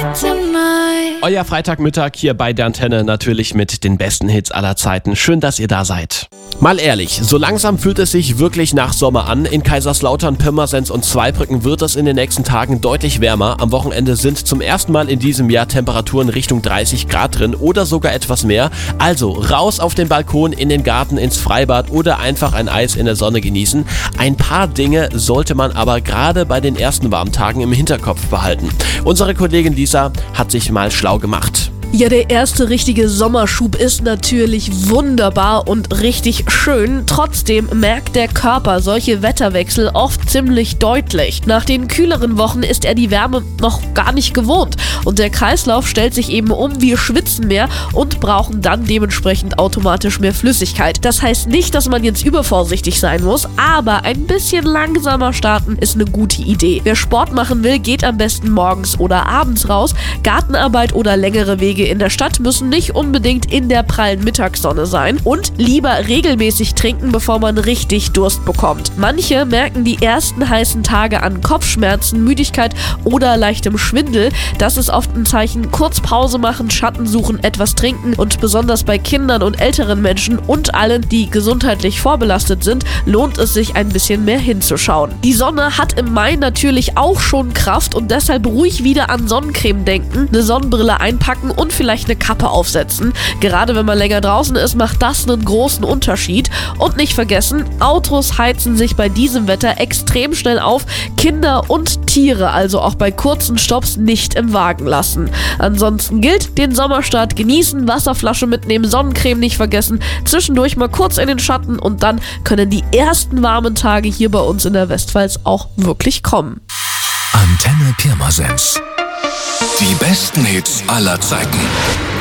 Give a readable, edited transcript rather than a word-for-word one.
Euer Freitagmittag hier bei der Antenne, natürlich mit den besten Hits aller Zeiten. Schön, dass ihr da seid. Mal ehrlich, so langsam fühlt es sich wirklich nach Sommer an. In Kaiserslautern, Pirmasens und Zweibrücken wird es in den nächsten Tagen deutlich wärmer. Am Wochenende sind zum ersten Mal in diesem Jahr Temperaturen Richtung 30 Grad drin oder sogar etwas mehr. Also raus auf den Balkon, in den Garten, ins Freibad oder einfach ein Eis in der Sonne genießen. Ein paar Dinge sollte man aber gerade bei den ersten warmen Tagen im Hinterkopf behalten. Unsere Kollegin Lisa hat sich mal schlau gemacht. Ja, der erste richtige Sommerschub ist natürlich wunderbar und richtig schön. Trotzdem merkt der Körper solche Wetterwechsel oft ziemlich deutlich. Nach den kühleren Wochen ist er die Wärme noch gar nicht gewohnt und der Kreislauf stellt sich eben um, wir schwitzen mehr und brauchen dann dementsprechend automatisch mehr Flüssigkeit. Das heißt nicht, dass man jetzt übervorsichtig sein muss, aber ein bisschen langsamer starten ist eine gute Idee. Wer Sport machen will, geht am besten morgens oder abends raus. Gartenarbeit oder längere Wege in der Stadt müssen nicht unbedingt in der prallen Mittagssonne sein und lieber regelmäßig trinken, bevor man richtig Durst bekommt. Manche merken die ersten heißen Tage an Kopfschmerzen, Müdigkeit oder leichtem Schwindel. Das ist oft ein Zeichen: kurz Pause machen, Schatten suchen, etwas trinken und besonders bei Kindern und älteren Menschen und allen, die gesundheitlich vorbelastet sind, lohnt es sich ein bisschen mehr hinzuschauen. Die Sonne hat im Mai natürlich auch schon Kraft und deshalb ruhig wieder an Sonnencreme denken, eine Sonnenbrille einpacken und vielleicht eine Kappe aufsetzen. Gerade wenn man länger draußen ist, macht das einen großen Unterschied. Und nicht vergessen, Autos heizen sich bei diesem Wetter extrem schnell auf. Kinder und Tiere also auch bei kurzen Stopps nicht im Wagen lassen. Ansonsten gilt, den Sommerstart genießen, Wasserflasche mitnehmen, Sonnencreme nicht vergessen, zwischendurch mal kurz in den Schatten und dann können die ersten warmen Tage hier bei uns in der Westpfalz auch wirklich kommen. Antenne Pirmasens. Die besten Hits aller Zeiten.